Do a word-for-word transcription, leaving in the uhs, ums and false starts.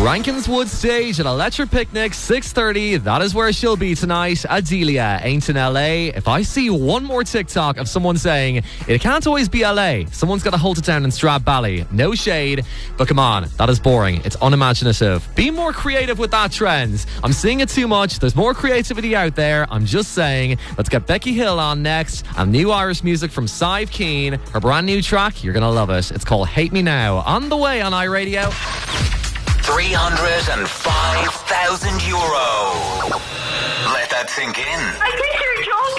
Rankins Wood Stage at Electric Picnic, six thirty. That is where she'll be tonight. Adelia ain't in L A. If I see one more TikTok of someone saying it can't always be L A, someone's got to hold it down in Strab Valley. No shade, but come on, that is boring. It's unimaginative. Be more creative with that trend. I'm seeing it too much. There's more creativity out there. I'm just saying. Let's get Becky Hill on next. And new Irish music from Sive Keen. Her brand new track, you're going to love it. It's called Hate Me Now. On the way on iRadio. three hundred five thousand euro. Let that sink in. I think you're joking.